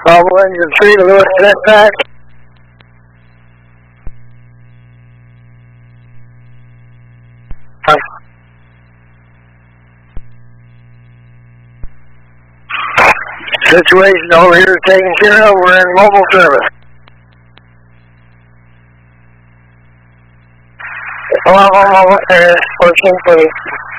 Bravo engine 3 to Lewis Dispatch. Situation over here taken care of. We're in mobile service. Hello, mobile service. 14, please.